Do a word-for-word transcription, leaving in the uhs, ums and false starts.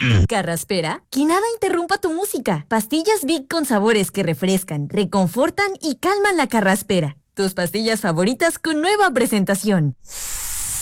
Carraspera, que nada interrumpa tu música. Pastillas Big con sabores que refrescan, reconfortan y calman la carraspera. Tus pastillas favoritas con nueva presentación.